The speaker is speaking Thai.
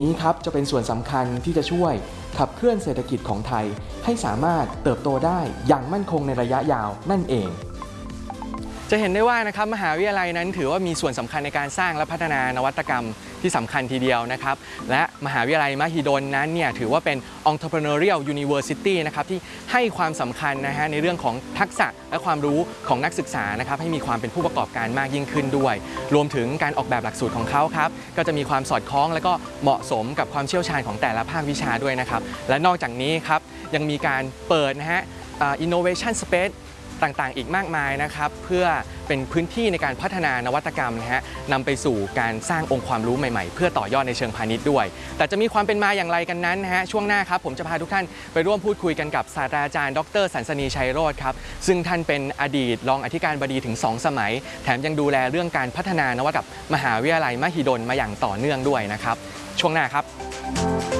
นี้ครับจะเป็นส่วนสำคัญที่จะช่วยขับเคลื่อนเศรษฐกิจของไทยให้สามารถเติบโตได้อย่างมั่นคงในระยะยาวนั่นเองจะเห็นได้ว่านะครับมหาวิทยาลัยนั้นถือว่ามีส่วนสำคัญในการสร้างและพัฒนานวัตกรรมที่สำคัญทีเดียวนะครับและมหาวิทยาลัยมหิดลนั้นเนี่ยถือว่าเป็น entrepreneurial university นะครับที่ให้ความสำคัญนะฮะในเรื่องของทักษะและความรู้ของนักศึกษานะครับให้มีความเป็นผู้ประกอบการมากยิ่งขึ้นด้วยรวมถึงการออกแบบหลักสูตรของเขาครับก็จะมีความสอดคล้องและก็เหมาะสมกับความเชี่ยวชาญของแต่ละภาควิชาด้วยนะครับและนอกจากนี้ครับยังมีการเปิดนะฮะinnovation spaceต่างๆอีกมากมายนะครับเพื่อเป็นพื้นที่ในการพัฒนานวัตกรรมนะฮะนำไปสู่การสร้างองค์ความรู้ใหม่ๆเพื่อต่อยอดในเชิงพาณิชย์ด้วยแต่จะมีความเป็นมาอย่างไรกันนั้นนะฮะช่วงหน้าครับผมจะพาทุกท่านไปร่วมพูดคุยกันกับศาสตราจารย์ดร.สันสนีชัยโรจน์ครับซึ่งท่านเป็นอดีตรองอธิการบดีถึง2 สมัยแถมยังดูแลเรื่องการพัฒนานวัตกรรมมหาวิทยาลัยมหิดลมาอย่างต่อเนื่องด้วยนะครับช่วงหน้าครับ